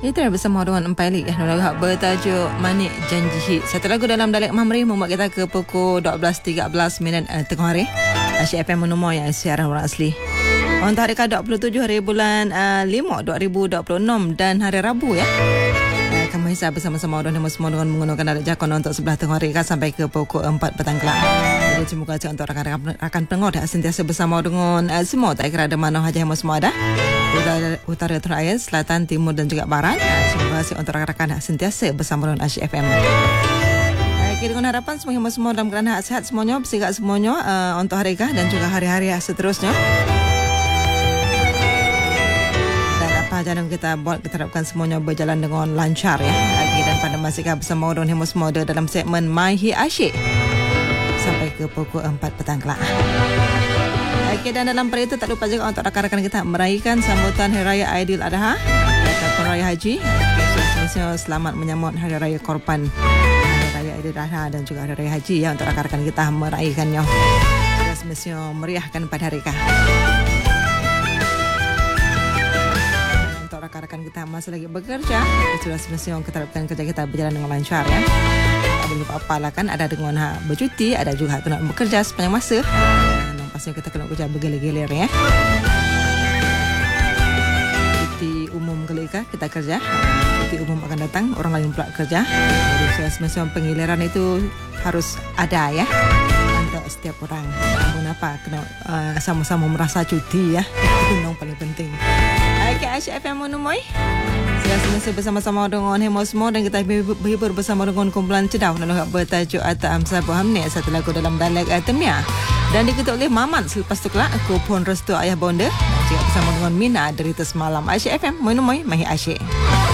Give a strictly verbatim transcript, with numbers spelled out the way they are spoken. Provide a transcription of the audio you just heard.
Kita bersama dengan Empai Lik yang bertajuk Manik Janji Hit. Satu lagu dalam Dalek Mamri membuat kita ke pukul dua belas tiga belas minit uh, tengah hari. Asyik F M Menumur yang siaran orang asli. Untuk hari ke dua puluh tujuh hari bulan uh, lima dua ribu dua puluh enam dan hari Rabu ya. Uh, kami hisap bersama-sama orang semua dengan menggunakan Dalek Jakon untuk sebelah tengah hari sampai ke pukul empat petang kelak. Jadi terima kasih untuk rakan-rakan rakan pendengar yang sentiasa bersama dengan uh, semua tak kira ada mana saja yang semua ada. Utara, utara terakhir, selatan, timur dan juga barat. Terima kasih untuk rakan-rakan yang sentiasa bersama dengan Asyik F M. Okay, dengan harapan semua semua dalam keadaan sihat semuanya, bersihat semuanya uh, untuk hari kah dan juga hari-hari seterusnya. Dan apa jalan kita buat, kita harapkan semuanya berjalan dengan lancar ya. Okay, dan pada masa kita bersama dengan semua dalam segmen My Hi Asyik sampai ke pukul empat petang kelak. Okay, dan dalam perkara itu tak lupa juga untuk rakan-rakan kita meraihkan sambutan Hari Raya Aidiladha ataupun Raya Haji. Okay, selamat menyambut Hari Raya Korban, Hari Raya Aidiladha dan juga Hari Raya Haji ya, untuk rakan-rakan kita meraihkannya. Sudah semestinya meriahkan pada hari kah. Untuk rakan-rakan kita masih lagi bekerja, sudah semestinya kita harapkan kerja kita berjalan dengan lancar ya. Tak boleh apa-apa lah kan, ada dengan hak bercuti, ada juga hak nak bekerja sepanjang masa. Pastinya kita kena kerja bergilir-gilir ya. Cuti umum kali kah kita kerja, cuti umum akan datang, orang lain pula kerja. Jadi saya semestinya penggiliran itu harus ada ya untuk setiap orang. Namun apa, kena uh, sama-sama merasa cuti ya. Itu yang paling penting. Okay, Asyik F M Menumui. Saya semestinya bersama-sama dengan Hemo semua dan kita berhibur bersama dengan kumpulan Cedaw dan bertajuk Atta Amsa Bohamni, satu lagu dalam Dalek Temia. Dan diketuk oleh Maman selepas tu kelak aku pun restu ayah bonda. Juga bersama dengan Mina Derita Semalam. Asyik F M Menumui Mahi Asyik.